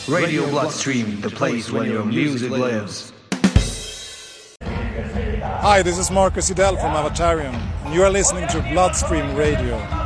Radio Bloodstream, the place where your music lives. Hi, this is Marcus Idell from Avatarium, and you are listening to Bloodstream Radio.